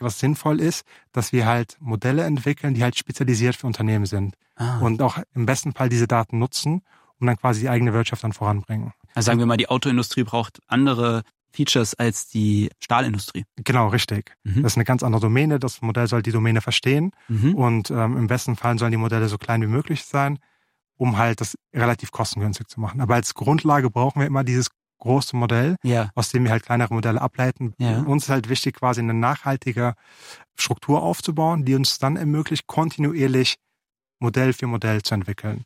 was sinnvoll ist, dass wir halt Modelle entwickeln, die halt spezialisiert für Unternehmen sind. Und auch im besten Fall diese Daten nutzen, um dann quasi die eigene Wirtschaft dann voranbringen. Also sagen wir mal, die Autoindustrie braucht andere Features als die Stahlindustrie. Genau, richtig. Das ist eine ganz andere Domäne. Das Modell soll die Domäne verstehen. Und im besten Fall sollen die Modelle so klein wie möglich sein, um halt das relativ kostengünstig zu machen. Aber als Grundlage brauchen wir immer dieses große Modell, aus dem wir halt kleinere Modelle ableiten. Ja. Uns ist halt wichtig, quasi eine nachhaltige Struktur aufzubauen, die uns dann ermöglicht, kontinuierlich Modell für Modell zu entwickeln.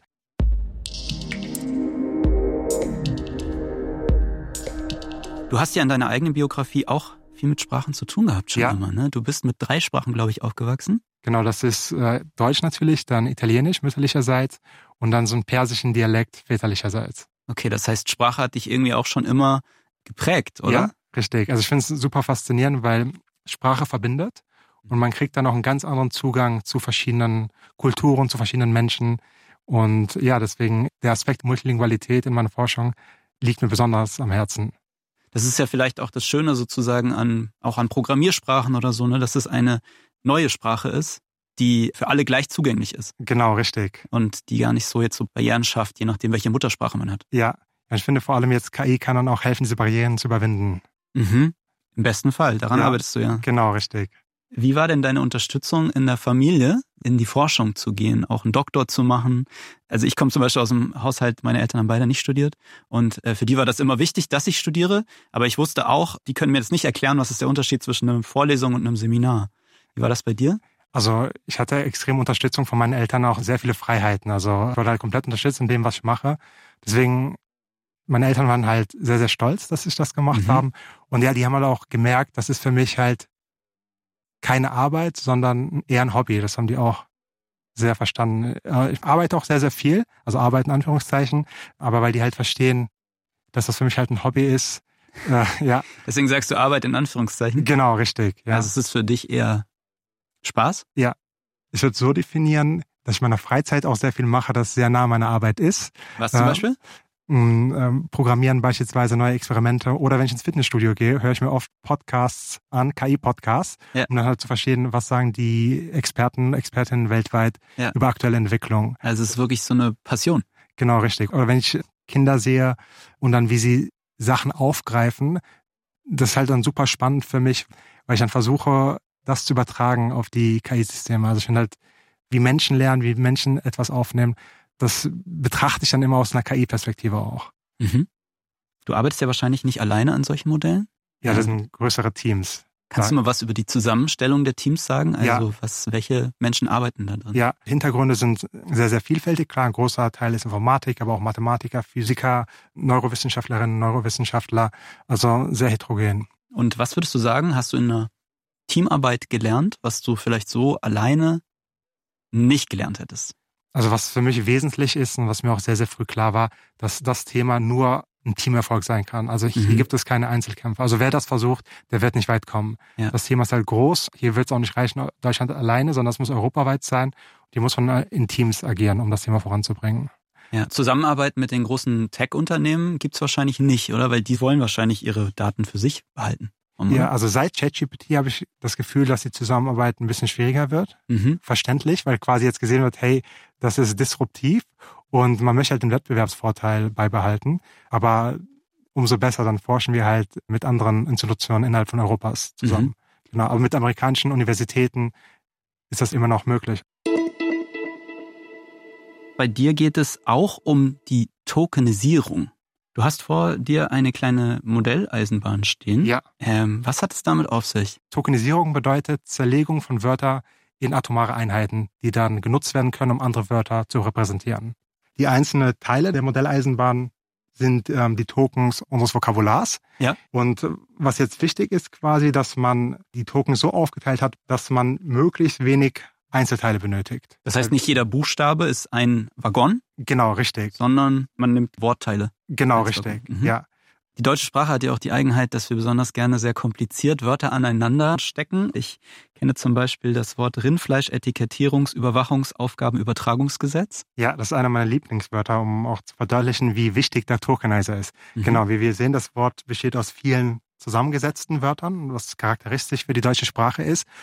Du hast ja in deiner eigenen Biografie auch viel mit Sprachen zu tun gehabt schon immer, ne? Du bist mit 3 Sprachen, glaube ich, aufgewachsen. Genau, das ist Deutsch natürlich, dann Italienisch mütterlicherseits und dann so einen persischen Dialekt väterlicherseits. Okay, das heißt, Sprache hat dich irgendwie auch schon immer geprägt, oder? Ja, richtig. Also ich finde es super faszinierend, weil Sprache verbindet und man kriegt dann auch einen ganz anderen Zugang zu verschiedenen Kulturen, zu verschiedenen Menschen. Und ja, deswegen der Aspekt Multilingualität in meiner Forschung liegt mir besonders am Herzen. Das ist ja vielleicht auch das Schöne sozusagen auch an Programmiersprachen oder so, ne, dass es eine neue Sprache ist, die für alle gleich zugänglich ist. Genau, richtig. Und die gar nicht so jetzt so Barrieren schafft, je nachdem, welche Muttersprache man hat. Ja, ich finde vor allem jetzt KI kann dann auch helfen, diese Barrieren zu überwinden. Im besten Fall, daran arbeitest du ja. Genau, richtig. Wie war denn deine Unterstützung in der Familie, in die Forschung zu gehen, auch einen Doktor zu machen? Also ich komme zum Beispiel aus einem Haushalt, meine Eltern haben beide nicht studiert und für die war das immer wichtig, dass ich studiere, aber ich wusste auch, die können mir jetzt nicht erklären, was ist der Unterschied zwischen einer Vorlesung und einem Seminar. Wie war das bei dir? Also ich hatte extrem Unterstützung von meinen Eltern, auch sehr viele Freiheiten. Also ich wurde halt komplett unterstützt in dem, was ich mache. Deswegen, meine Eltern waren halt sehr, sehr stolz, dass ich das gemacht haben. Und ja, die haben halt auch gemerkt, das ist für mich halt keine Arbeit, sondern eher ein Hobby. Das haben die auch sehr verstanden. Ich arbeite auch sehr, sehr viel, also Arbeit in Anführungszeichen, aber weil die halt verstehen, dass das für mich halt ein Hobby ist. Ja. Deswegen sagst du Arbeit in Anführungszeichen? Genau, richtig. Ja. Also es ist für dich eher Spaß? Ja. Ich würde so definieren, dass ich in meiner Freizeit auch sehr viel mache, das sehr nah an meiner Arbeit ist. Was zum Beispiel? Programmieren beispielsweise, neue Experimente. Oder wenn ich ins Fitnessstudio gehe, höre ich mir oft Podcasts an, KI-Podcasts, um dann halt zu verstehen, was sagen die Expertinnen weltweit über aktuelle Entwicklung. Also es ist wirklich so eine Passion. Genau, richtig. Oder wenn ich Kinder sehe und dann, wie sie Sachen aufgreifen, das ist halt dann super spannend für mich, weil ich dann versuche, das zu übertragen auf die KI-Systeme. Also ich finde halt, wie Menschen lernen, wie Menschen etwas aufnehmen, das betrachte ich dann immer aus einer KI-Perspektive auch. Du arbeitest ja wahrscheinlich nicht alleine an solchen Modellen? Ja, das sind größere Teams. Kannst du mal was über die Zusammenstellung der Teams sagen? Also welche Menschen arbeiten da drin? Ja, Hintergründe sind sehr, sehr vielfältig. Klar, ein großer Teil ist Informatik, aber auch Mathematiker, Physiker, Neurowissenschaftlerinnen, Neurowissenschaftler. Also sehr heterogen. Und was würdest du sagen, hast du in einer Teamarbeit gelernt, was du vielleicht so alleine nicht gelernt hättest? Also was für mich wesentlich ist und was mir auch sehr, sehr früh klar war, dass das Thema nur ein Teamerfolg sein kann. Also hier gibt es keine Einzelkämpfer. Also wer das versucht, der wird nicht weit kommen. Ja. Das Thema ist halt groß. Hier wird es auch nicht reichen, Deutschland alleine, sondern es muss europaweit sein. Hier muss man in Teams agieren, um das Thema voranzubringen. Ja, Zusammenarbeit mit den großen Tech-Unternehmen gibt's wahrscheinlich nicht, oder? Weil die wollen wahrscheinlich ihre Daten für sich behalten. Ja, also seit ChatGPT habe ich das Gefühl, dass die Zusammenarbeit ein bisschen schwieriger wird. Verständlich, weil quasi jetzt gesehen wird, hey, das ist disruptiv und man möchte halt den Wettbewerbsvorteil beibehalten. Aber umso besser, dann forschen wir halt mit anderen Institutionen innerhalb von Europas zusammen. Genau, aber mit amerikanischen Universitäten ist das immer noch möglich. Bei dir geht es auch um die Tokenisierung. Du hast vor dir eine kleine Modelleisenbahn stehen. Ja. Was hat es damit auf sich? Tokenisierung bedeutet Zerlegung von Wörtern in atomare Einheiten, die dann genutzt werden können, um andere Wörter zu repräsentieren. Die einzelnen Teile der Modelleisenbahn sind die Tokens unseres Vokabulars. Ja. Und was jetzt wichtig ist quasi, dass man die Tokens so aufgeteilt hat, dass man möglichst wenig Einzelteile benötigt. Das heißt, nicht jeder Buchstabe ist ein Waggon? Genau, richtig. Sondern man nimmt Wortteile. Genau, richtig, ja. Die deutsche Sprache hat ja auch die Eigenheit, dass wir besonders gerne sehr kompliziert Wörter aneinander stecken. Ich kenne zum Beispiel das Wort Rindfleisch-Etikettierungs-Überwachungsaufgabenübertragungsgesetz. Ja, das ist einer meiner Lieblingswörter, um auch zu verdeutlichen, wie wichtig der Tokenizer ist. Genau, wie wir sehen, das Wort besteht aus vielen zusammengesetzten Wörtern, was charakteristisch für die deutsche Sprache ist.